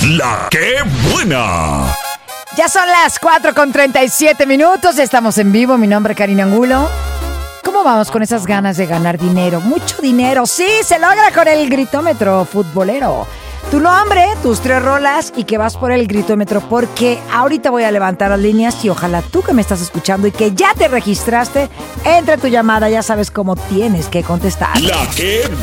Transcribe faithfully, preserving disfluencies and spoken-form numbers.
La que buena. Ya son las cuatro con treinta y siete minutos, estamos en vivo, mi nombre es Karina Angulo. ¿Cómo vamos con esas ganas de ganar dinero? Mucho dinero, sí, se logra con el gritómetro futbolero. Tu nombre, tus tres rolas y que vas por el gritómetro, porque ahorita voy a levantar las líneas y ojalá tú que me estás escuchando y que ya te registraste, entre tu llamada, ya sabes cómo tienes que contestar. La que